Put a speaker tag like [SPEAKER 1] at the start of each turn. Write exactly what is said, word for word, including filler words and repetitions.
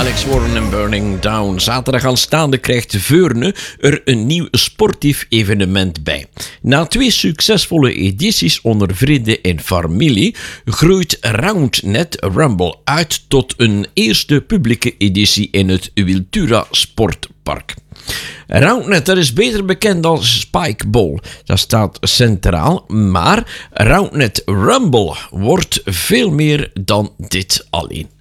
[SPEAKER 1] Alex Warren en Burning Down. Zaterdag aanstaande krijgt Veurne er een nieuw sportief evenement bij. Na twee succesvolle edities onder vrienden en familie groeit Roundnet Rumble uit tot een eerste publieke editie in het Wiltura Sportpark. Roundnet, dat is beter bekend als Spikeball. Dat staat centraal, maar Roundnet Rumble wordt veel meer dan dit alleen.